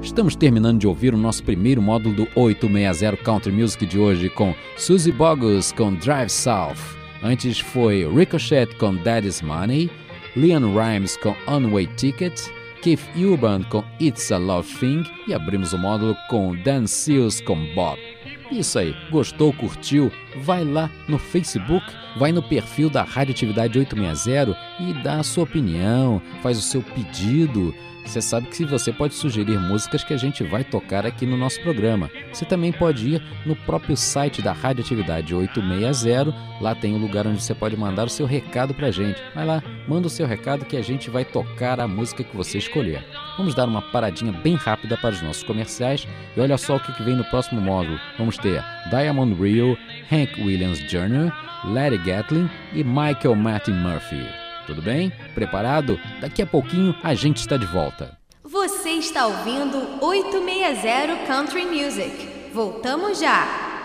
Estamos terminando de ouvir o nosso primeiro módulo do 860 Country Music de hoje com Suzy Bogus com Drive South. Antes foi Ricochet com Daddy's Money, Leon Rimes com On-Way Ticket, Keith Urban com It's a Love Thing e abrimos o módulo com Dan Seals com Bob. Isso aí, gostou, curtiu? Vai lá no Facebook, vai no perfil da Radioatividade 860 e dá a sua opinião, faz o seu pedido. Você sabe que você pode sugerir músicas que a gente vai tocar aqui no nosso programa. Você também pode ir no próprio site da Radioatividade 860, lá tem um lugar onde você pode mandar o seu recado pra gente. Vai lá, manda o seu recado que a gente vai tocar a música que você escolher. Vamos dar uma paradinha bem rápida para os nossos comerciais e olha só o que vem no próximo módulo. Vamos ter Diamond Rio, Hank Williams Jr., Larry Gatlin e Michael Martin Murphhy. Tudo bem? Preparado? Daqui a pouquinho a gente está de volta. Você está ouvindo 860 Country Music. Voltamos já!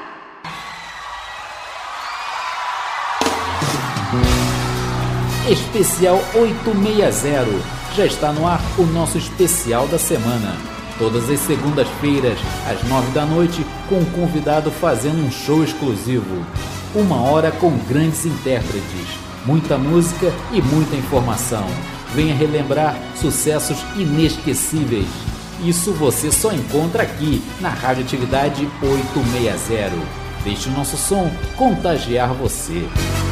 Especial 860. Já está no ar o nosso especial da semana. Todas as segundas-feiras, às 9 da noite, com um convidado fazendo um show exclusivo. 1 hora com grandes intérpretes. Muita música e muita informação. Venha relembrar sucessos inesquecíveis. Isso você só encontra aqui na Radioatividade 860. Deixe o nosso som contagiar você.